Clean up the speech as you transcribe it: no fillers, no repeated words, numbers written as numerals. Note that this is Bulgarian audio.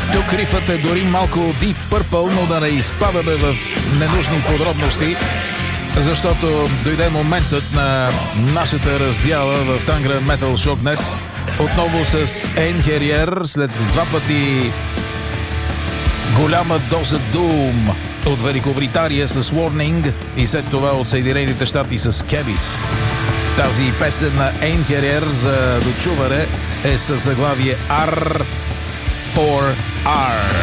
Тук рифът е дори малко Deep Purple, но да не изпадаме в ненужни подробности, защото дойде моментът на нашата раздяла в Tangren Metal Show днес. Отново с Einherjar, след два пъти голяма доза Doom от Великобритания с Warning и след това от Съединените щати с Kebis. Тази песен на Einherjar за дочуване е със заглавие R4R.